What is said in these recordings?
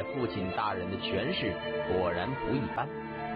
来父亲大人的权势果然不一般。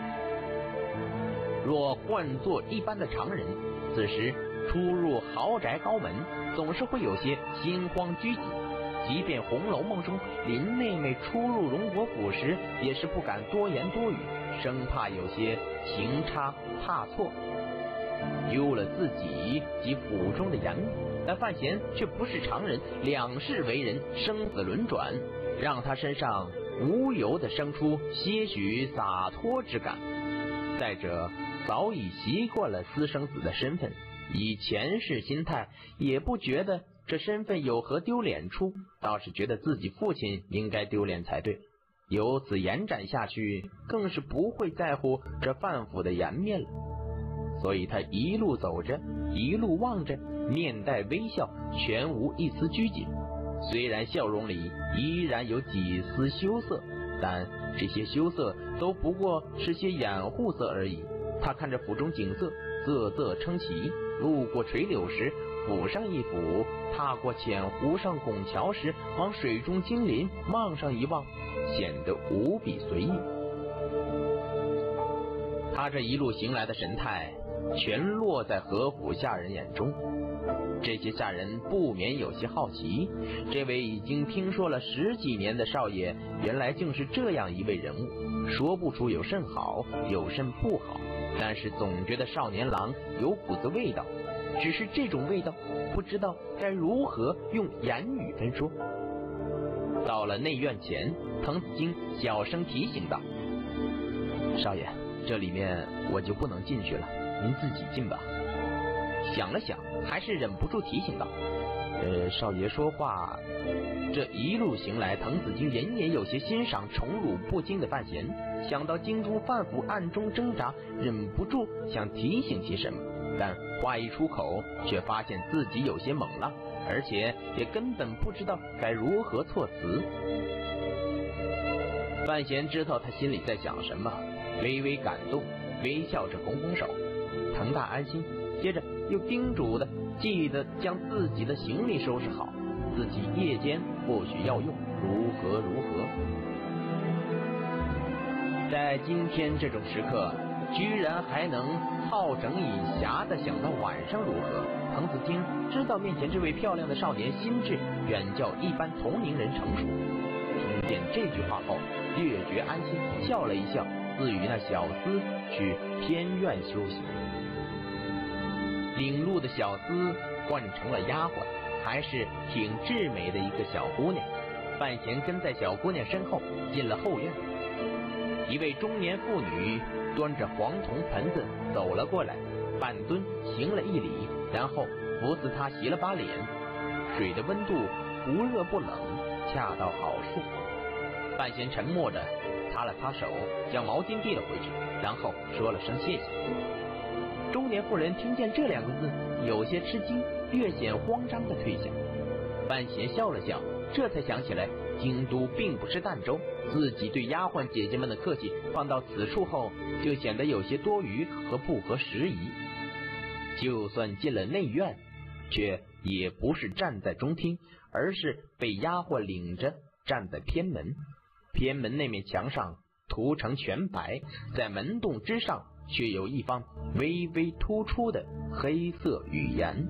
若换作一般的常人，此时出入豪宅高门，总是会有些心慌拘谨。即便《红楼梦》中林妹妹出入荣国府时，也是不敢多言多语，生怕有些行差踏错，丢了自己及府中的颜面。但范闲却不是常人，两世为人，生死轮转，让他身上无由地生出些许洒脱之感。再者，早已习惯了私生子的身份，以前世心态也不觉得这身份有何丢脸处，倒是觉得自己父亲应该丢脸才对。由此延展下去，更是不会在乎这范府的颜面了。所以他一路走着，一路望着，面带微笑，全无一丝拘谨。虽然笑容里依然有几丝羞涩，但这些羞涩都不过是些掩护色而已。他看着府中景色，啧啧称奇，路过垂柳时抚上一抚，踏过浅湖上拱桥时往水中金鳞望上一望，显得无比随意。他这一路行来的神态全落在何府下人眼中，这些下人不免有些好奇，这位已经听说了10几年的少爷，原来竟是这样一位人物，说不出有甚好，有甚不好，但是总觉得少年郎有股子味道，只是这种味道不知道该如何用言语分说。到了内院前，滕子京小声提醒道：“少爷，这里面我就不能进去了，您自己进吧。”想了想，还是忍不住提醒道：“少爷说话。”这一路行来，滕子京隐隐有些欣赏宠辱不惊的范闲，想到京中范府暗中挣扎，忍不住想提醒些什么，但话一出口，却发现自己有些懵了，而且也根本不知道该如何措辞。范闲知道他心里在想什么，微微感动，微笑着拱拱手。滕大安心，接着又叮嘱的记得将自己的行李收拾好，自己夜间或许要用，如何如何。在今天这种时刻，居然还能好整以暇的想到晚上如何。滕子京知道面前这位漂亮的少年心智远较一般同龄人成熟，听见这句话后略觉安心，笑了一笑，自与那小厮去偏院休息。领路的小厮换成了丫鬟，还是挺至美的一个小姑娘。范闲跟在小姑娘身后进了后院，一位中年妇女端着黄铜盆子走了过来，半蹲行了一礼，然后扶持她洗了把脸。水的温度不热不冷，恰到好处。范闲沉默着擦了擦手，将毛巾递了回去，然后说了声谢谢。中年妇人听见这2个字，有些吃惊，略显慌张的退下。范闲笑了笑，这才想起来京都并不是儋州，自己对丫鬟姐姐们的客气放到此处后，就显得有些多余和不合时宜。就算进了内院，却也不是站在中厅，而是被丫鬟领着站在偏门。偏门那面墙上涂成全白，在门洞之上却有一方微微突出的黑色语言。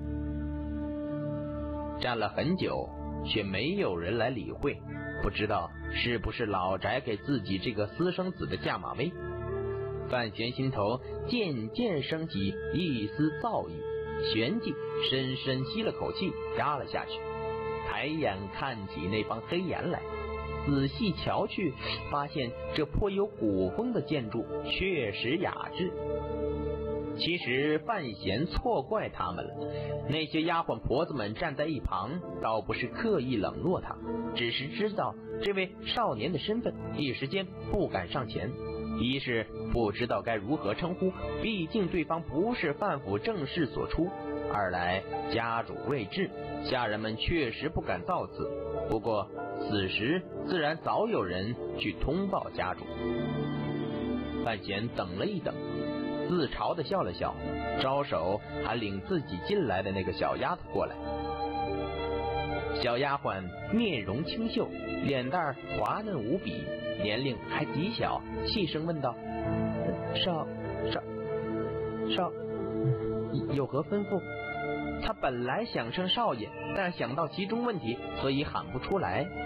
站了很久，却没有人来理会，不知道是不是老宅给自己这个私生子的下马威。范闲心头渐渐升起一丝躁意，旋即深深吸了口气，压了下去，抬眼看起那帮黑岩来。仔细瞧去，发现这颇有古风的建筑确实雅致。其实范闲错怪他们了，那些丫鬟婆子们站在一旁，倒不是刻意冷落他，只是知道这位少年的身份，一时间不敢上前。一是不知道该如何称呼，毕竟对方不是范府正室所出；二来家主未至，下人们确实不敢造次。不过此时自然早有人去通报家主。范闲等了一等，自嘲的笑了笑，招手喊领自己进来的那个小丫头过来。 小丫鬟面容清秀，脸蛋滑嫩无比，年龄还极小，细声问道：“少有何吩咐？”他本来想称少爷，但想到其中问题，所以喊不出来。